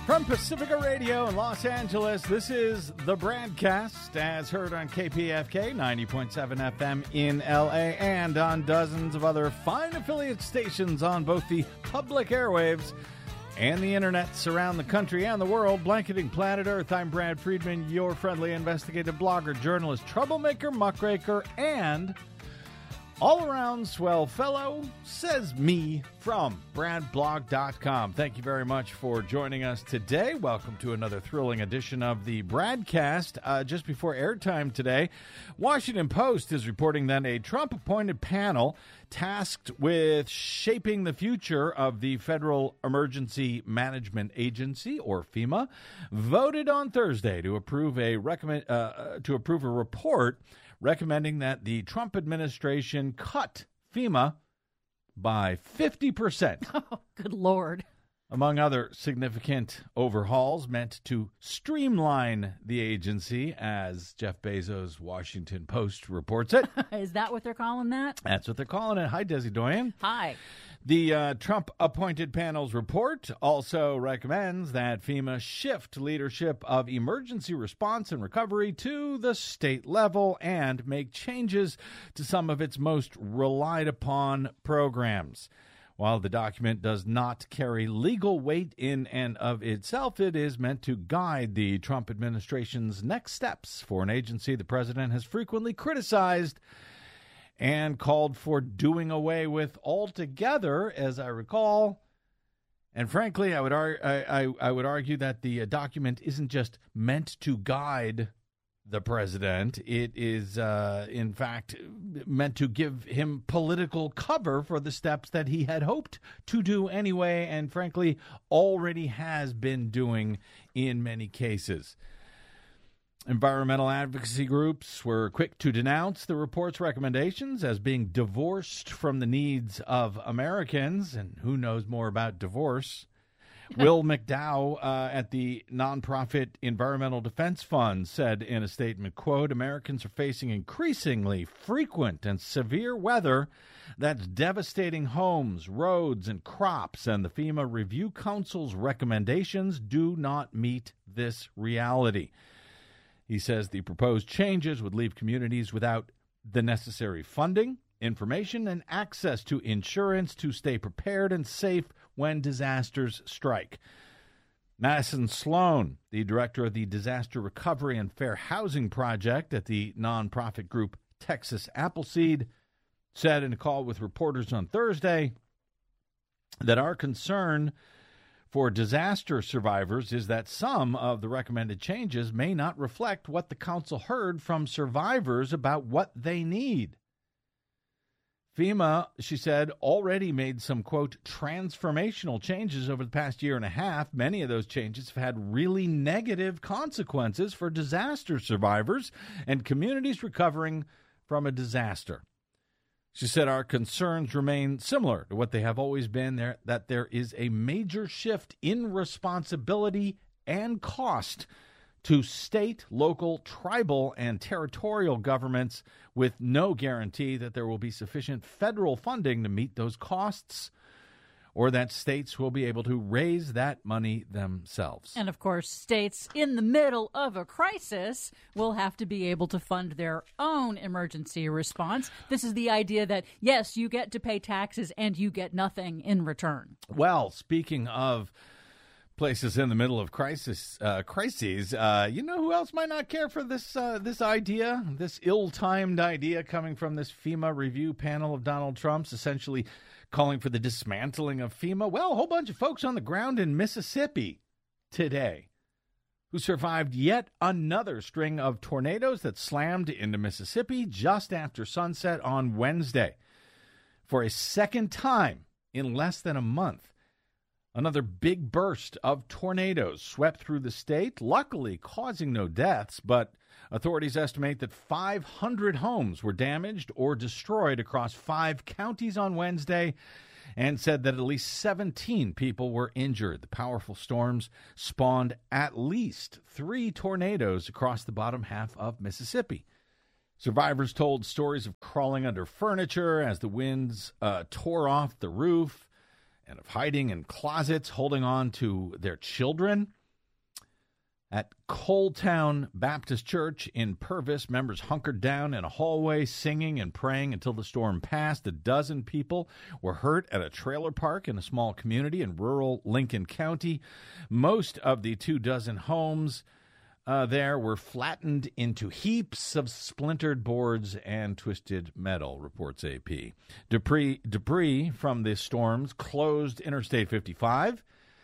From Pacifica Radio in Los Angeles, this is the BradCast, as heard on KPFK 90.7 FM in LA and on dozens of other fine affiliate stations on both the public airwaves and the internets around the country and the world. Blanketing planet Earth, I'm Brad Friedman, your friendly investigative blogger, journalist, troublemaker, muckraker, and all-around swell fellow, says me, from BradBlog.com. Thank you very much for joining us today. Welcome to another thrilling edition of the BradCast. Just before airtime today, Washington Post is reporting that a Trump-appointed panel tasked with shaping the future of the Federal Emergency Management Agency, or FEMA, voted on Thursday to approve a report recommending that the Trump administration cut FEMA by 50%. Oh, good Lord. Among other significant overhauls meant to streamline the agency, as Jeff Bezos' Washington Post reports it. Is that what they're calling that? That's what they're calling it. Hi, Desi Doyen. Hi. The Trump-appointed panel's report also recommends that FEMA shift leadership of emergency response and recovery to the state level and make changes to some of its most relied upon programs. While the document does not carry legal weight in and of itself, it is meant to guide the Trump administration's next steps for an agency the president has frequently criticized and called for doing away with altogether, as I recall. And frankly, I would argue that the document isn't just meant to guide the president. It is, in fact, meant to give him political cover for the steps that he had hoped to do anyway, and frankly, already has been doing in many cases. Environmental advocacy groups were quick to denounce the report's recommendations as being divorced from the needs of Americans, and who knows more about divorce. Will McDowell at the nonprofit Environmental Defense Fund said in a statement, quote, "Americans are facing increasingly frequent and severe weather that's devastating homes, roads, and crops, and the FEMA Review Council's recommendations do not meet this reality." He says the proposed changes would leave communities without the necessary funding, information, and access to insurance to stay prepared and safe when disasters strike. Madison Sloan, the director of the Disaster Recovery and Fair Housing Project at the nonprofit group Texas Appleseed, said in a call with reporters on Thursday that our concern for disaster survivors is that some of the recommended changes may not reflect what the council heard from survivors about what they need. FEMA, she said, already made some, quote, transformational changes over the past year and a half. Many of those changes have had really negative consequences for disaster survivors and communities recovering from a disaster. She said our concerns remain similar to what they have always been, that there is a major shift in responsibility and cost to state, local, tribal, and territorial governments, with no guarantee that there will be sufficient federal funding to meet those costs, or that states will be able to raise that money themselves. And, of course, states in the middle of a crisis will have to be able to fund their own emergency response. This is the idea that, yes, you get to pay taxes and you get nothing in return. Well, speaking of places in the middle of crises, you know who else might not care for this idea, this ill-timed idea coming from this FEMA review panel of Donald Trump's, essentially calling for the dismantling of FEMA? Well, a whole bunch of folks on the ground in Mississippi today who survived yet another string of tornadoes that slammed into Mississippi just after sunset on Wednesday. For a second time in less than a month, another big burst of tornadoes swept through the state, luckily causing no deaths, but authorities estimate that 500 homes were damaged or destroyed across 5 counties on Wednesday, and said that at least 17 people were injured. The powerful storms spawned at least 3 tornadoes across the bottom half of Mississippi. Survivors told stories of crawling under furniture as the winds tore off the roof, and of hiding in closets, holding on to their children. At Coletown Baptist Church in Purvis, members hunkered down in a hallway, singing and praying until the storm passed. 12 people were hurt at a trailer park in a small community in rural Lincoln County. Most of the 24 homes there were flattened into heaps of splintered boards and twisted metal, reports AP. Debris from the storms closed Interstate 55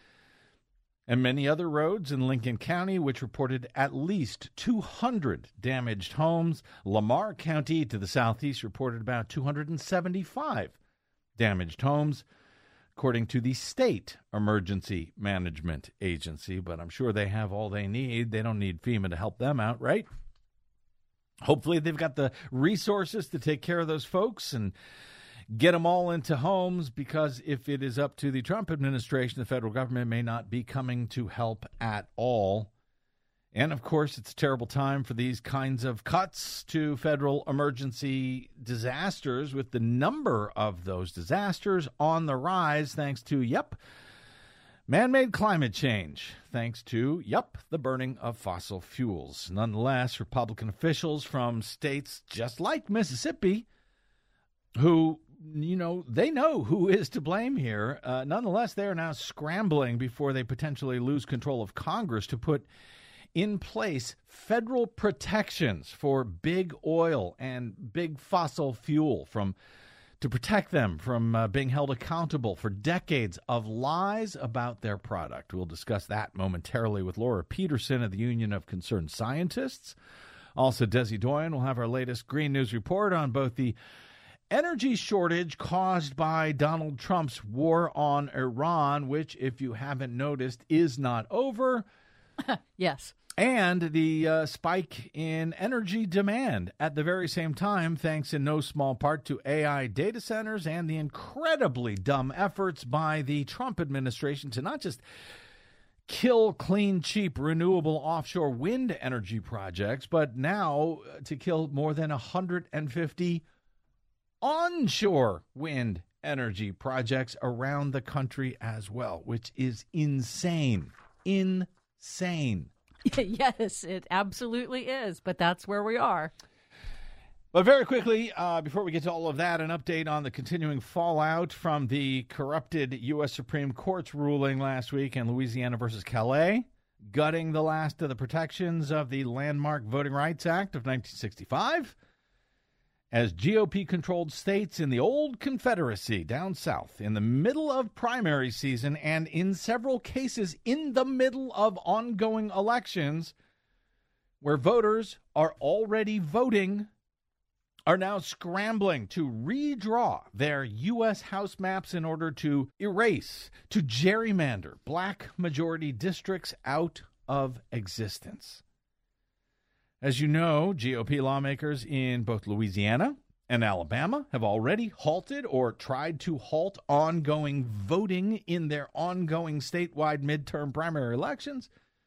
and many other roads in Lincoln County, which reported at least 200 damaged homes. Lamar County to the southeast reported about 275 damaged homes, according to the State Emergency Management Agency. But I'm sure they have all they need. They don't need FEMA to help them out, right? Hopefully they've got the resources to take care of those folks and get them all into homes, because if it is up to the Trump administration, the federal government may not be coming to help at all. And, of course, it's a terrible time for these kinds of cuts to federal emergency disasters, with the number of those disasters on the rise thanks to, man-made climate change, thanks to, the burning of fossil fuels. Nonetheless, Republican officials from states just like Mississippi, who they know who is to blame here. Nonetheless, they are now scrambling before they potentially lose control of Congress to put in place federal protections for big oil and big fossil fuel to protect them from being held accountable for decades of lies about their product. We'll discuss that momentarily with Laura Peterson of the Union of Concerned Scientists. Also, Desi Doyen will have our latest Green News report on both the energy shortage caused by Donald Trump's war on Iran, which, if you haven't noticed, is not over. Yes. And the spike in energy demand at the very same time, thanks in no small part to AI data centers and the incredibly dumb efforts by the Trump administration to not just kill clean, cheap, renewable offshore wind energy projects, but now to kill more than 150 onshore wind energy projects around the country as well, which is insane. Insane. Yes, it absolutely is, but that's where we are. But very quickly, before we get to all of that, an update on the continuing fallout from the corrupted U.S. Supreme Court's ruling last week in Louisiana versus Calais, gutting the last of the protections of the landmark Voting Rights Act of 1965. As GOP-controlled states in the old Confederacy down south, in the middle of primary season and in several cases in the middle of ongoing elections, where voters are already voting, are now scrambling to redraw their U.S. House maps in order to erase, to gerrymander black majority districts out of existence. As you know, GOP lawmakers in both Louisiana and Alabama have already halted or tried to halt ongoing voting in their ongoing statewide midterm primary elections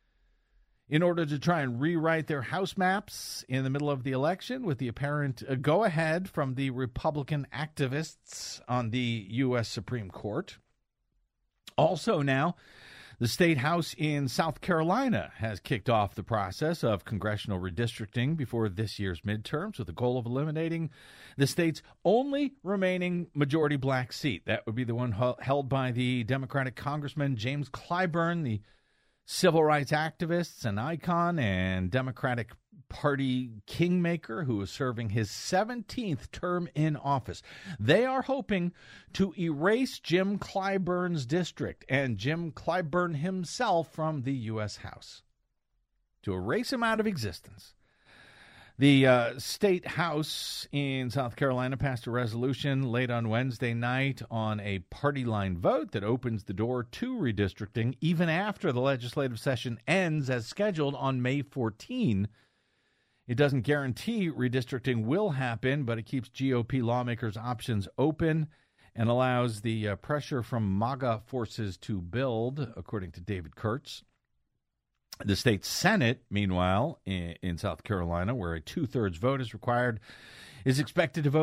in order to try and rewrite their House maps in the middle of the election, with the apparent go-ahead from the Republican activists on the U.S. Supreme Court. Also now, the state house in South Carolina has kicked off the process of congressional redistricting before this year's midterms, with the goal of eliminating the state's only remaining majority black seat. That would be the one held by the Democratic Congressman James Clyburn, the civil rights activist and icon and Democratic Party kingmaker who is serving his 17th term in office. They are hoping to erase Jim Clyburn's district and Jim Clyburn himself from the U.S. House, to erase him out of existence. The state house in South Carolina passed a resolution late on Wednesday night on a party line vote that opens the door to redistricting even after the legislative session ends as scheduled on May 14. It doesn't guarantee redistricting will happen, but it keeps GOP lawmakers' options open and allows the pressure from MAGA forces to build, according to David Kurtz. The state Senate, meanwhile, in South Carolina, where a 2/3 vote is required, is expected to vote